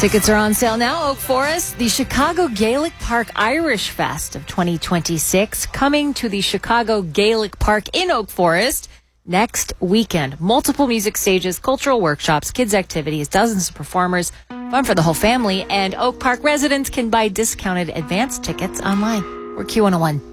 Tickets are on sale now, Oak Forest. The Chicago Gaelic Park Irish Fest of 2026 coming to the Chicago Gaelic Park in Oak Forest next weekend. Multiple music stages, cultural workshops, kids activities, dozens of performers, fun for the whole family, and Oak Park residents can buy discounted advance tickets online. We're Q101.